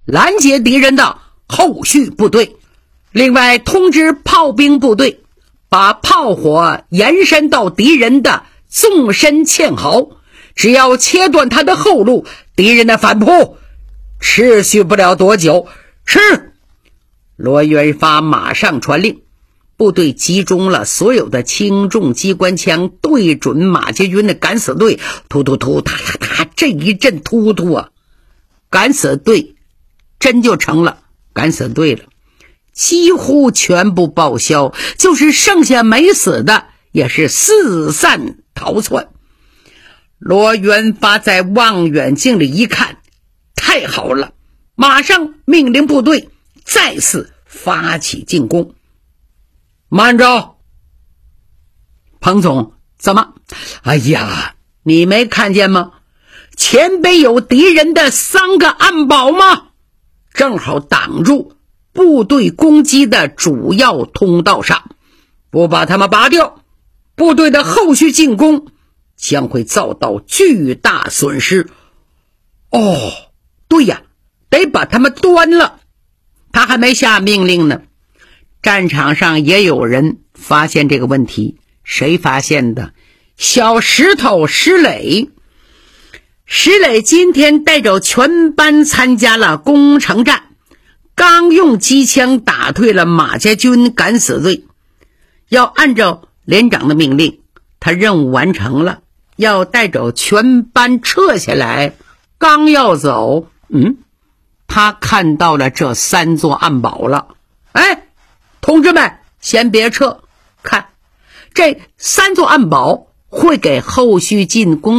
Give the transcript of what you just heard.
拦截敌人的后续部队，另外通知炮兵部队把炮火延伸到敌人的纵深堑壕，只要切断他的后路，敌人的反扑持续不了多久。是。罗元发马上传令，部队集中了所有的轻重机关枪，对准马家军的敢死队，突突突，哒哒哒，这一阵突突啊，敢死队真就成了敢死队了，几乎全部报销，就是剩下没死的也是四散逃窜。罗元发在望远镜里一看，太好了，马上命令部队再次发起进攻。慢着，彭总，怎么？哎呀，你没看见吗？前边有敌人的3个暗堡吗？正好挡住部队攻击的主要通道上，不把他们拔掉，部队的后续进攻将会遭到巨大损失。哦，对呀，得把他们端了。他还没下命令呢。战场上也有人发现这个问题，谁发现的？小石头石磊。石磊今天带着全班参加了攻城战，刚用机枪打退了马家军敢死队。要按照连长的命令，他任务完成了，要带着全班撤下来。刚要走，他看到了这3座暗堡了。哎，同志们，先别撤，看这3座暗堡会给后续进攻